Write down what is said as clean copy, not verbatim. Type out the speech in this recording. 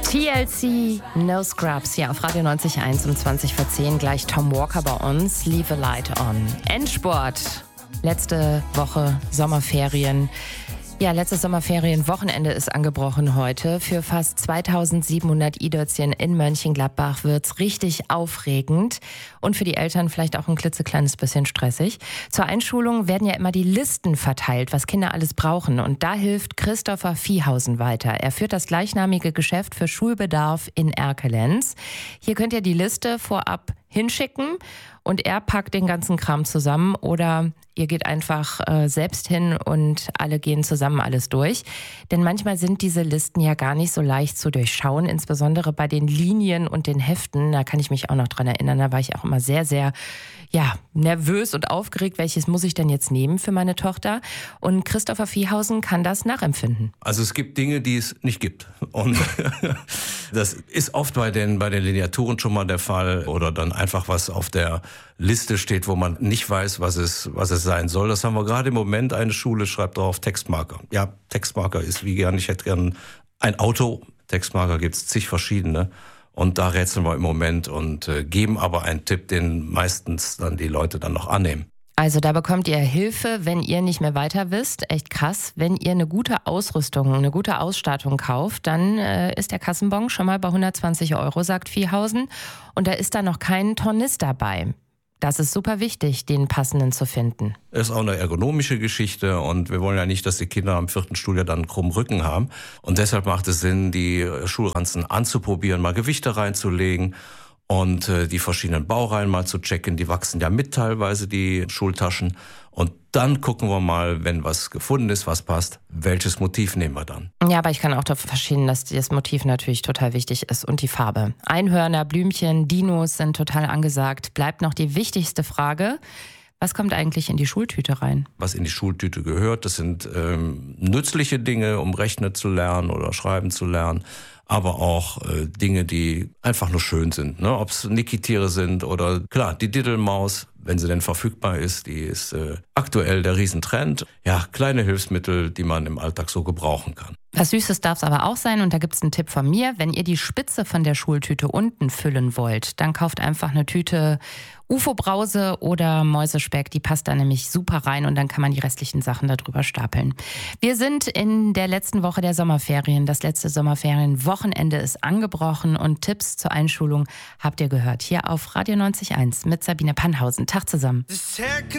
TLC, No Scrubs, hier auf Radio 90.1 um 20:10. Gleich Tom Walker bei uns, Leave a Light On. Endsport, letzte Woche Sommerferien. Ja, letztes Sommerferienwochenende ist angebrochen heute. Für fast 2700 i-Dötzchen in Mönchengladbach wird's richtig aufregend und für die Eltern vielleicht auch ein klitzekleines bisschen stressig. Zur Einschulung werden ja immer die Listen verteilt, was Kinder alles brauchen, und da hilft Christopher Viehhausen weiter. Er führt das gleichnamige Geschäft für Schulbedarf in Erkelenz. Hier könnt ihr die Liste vorab hinschicken und er packt den ganzen Kram zusammen, oder ihr geht einfach selbst hin und alle gehen zusammen alles durch. Denn manchmal sind diese Listen ja gar nicht so leicht zu durchschauen, insbesondere bei den Linien und den Heften. Da kann ich mich auch noch dran erinnern, da war ich auch immer sehr, sehr nervös und aufgeregt, welches muss ich denn jetzt nehmen für meine Tochter? Und Christopher Viehhausen kann das nachempfinden. Also es gibt Dinge, die es nicht gibt. Und das ist oft bei den Lineaturen schon mal der Fall, oder dann einfach was auf der Liste steht, wo man nicht weiß, was es sein soll. Das haben wir gerade im Moment. Eine Schule schreibt drauf Textmarker. Ja, Textmarker ist wie gern. Ich hätte gern ein Auto. Textmarker gibt es zig verschiedene. Und da rätseln wir im Moment und geben aber einen Tipp, den meistens dann die Leute dann noch annehmen. Also da bekommt ihr Hilfe, wenn ihr nicht mehr weiter wisst. Echt krass. Wenn ihr eine gute Ausrüstung, eine gute Ausstattung kauft, dann ist der Kassenbon schon mal bei 120 €, sagt Viehhausen. Und da ist da noch kein Tornister dabei. Das ist super wichtig, den passenden zu finden. Es ist auch eine ergonomische Geschichte, und wir wollen ja nicht, dass die Kinder am 4. Schuljahr dann einen krummen Rücken haben. Und deshalb macht es Sinn, die Schulranzen anzuprobieren, mal Gewichte reinzulegen und die verschiedenen Baureihen mal zu checken. Die wachsen ja mit teilweise, die Schultaschen. Und dann gucken wir mal, wenn was gefunden ist, was passt, welches Motiv nehmen wir dann. Ja, aber ich kann auch dafür verstehen, dass das Motiv natürlich total wichtig ist und die Farbe. Einhörner, Blümchen, Dinos sind total angesagt. Bleibt noch die wichtigste Frage: Was kommt eigentlich in die Schultüte rein? Was in die Schultüte gehört, das sind nützliche Dinge, um rechnen zu lernen oder schreiben zu lernen. Aber auch Dinge, die einfach nur schön sind. Ne? Ob es Nickitiere sind oder, klar, die Diddelmaus, wenn sie denn verfügbar ist, die ist aktuell der Riesentrend. Ja, kleine Hilfsmittel, die man im Alltag so gebrauchen kann. Was Süßes darf es aber auch sein, und da gibt es einen Tipp von mir. Wenn ihr die Spitze von der Schultüte unten füllen wollt, dann kauft einfach eine Tüte UFO-Brause oder Mäusespeck. Die passt da nämlich super rein, und dann kann man die restlichen Sachen darüber stapeln. Wir sind in der letzten Woche der Sommerferien. Das letzte Sommerferienwochenende ist angebrochen, und Tipps zur Einschulung habt ihr gehört hier auf Radio 90.1 mit Sabine Pannhausen. Tag zusammen.